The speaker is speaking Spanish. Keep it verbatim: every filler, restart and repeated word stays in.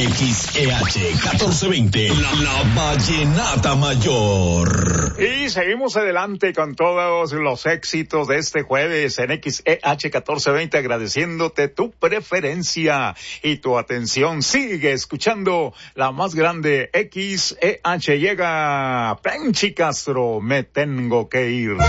X E H catorce veinte, la, la Vallenata Mayor. Y seguimos adelante con todos los éxitos de este jueves en X E H catorce veinte, agradeciéndote tu preferencia y tu atención. Sigue escuchando la más grande X E H. Llega Penchi Castro, me tengo que ir.